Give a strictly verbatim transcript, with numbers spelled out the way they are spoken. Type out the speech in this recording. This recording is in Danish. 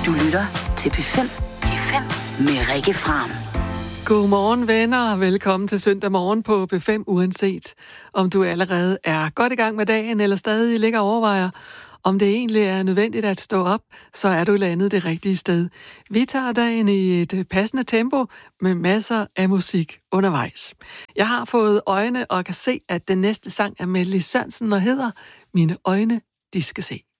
Du lytter til P fem. P fem med Rikke Fram. Godmorgen venner, velkommen til søndag morgen på P fem, uanset om du allerede er godt i gang med dagen, eller stadig ligger og overvejer, om det egentlig er nødvendigt at stå op, så er du landet det rigtige sted. Vi tager dagen i et passende tempo med masser af musik undervejs. Jeg har fået øjne og kan se, at den næste sang er med Lis Sørensen og hedder Mine øjne, de skal se.